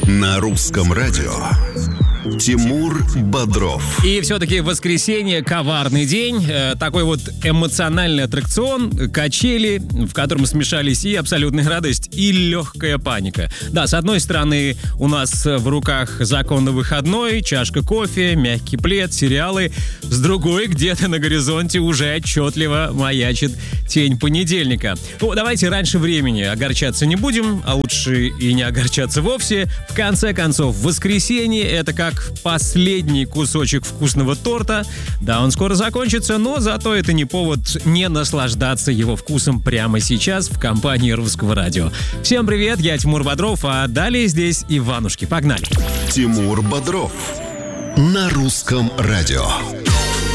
На русском радио Тимур Бодров. И все-таки воскресенье — коварный день. Такой вот эмоциональный аттракцион, качели, в котором смешались и абсолютная радость, и легкая паника. Да, с одной стороны, у нас в руках законно выходной, чашка кофе, мягкий плед, сериалы. С другой, где-то на горизонте уже отчетливо маячит тень понедельника. Ну, давайте раньше времени огорчаться не будем, а лучше и не огорчаться вовсе. В конце концов, воскресенье — это как последний кусочек вкусного торта. Да, он скоро закончится, но зато это не повод не наслаждаться его вкусом прямо сейчас в компании Русского радио. Всем привет, я Тимур Бодров, а далее здесь Иванушки. Погнали! Тимур Бодров на Русском радио.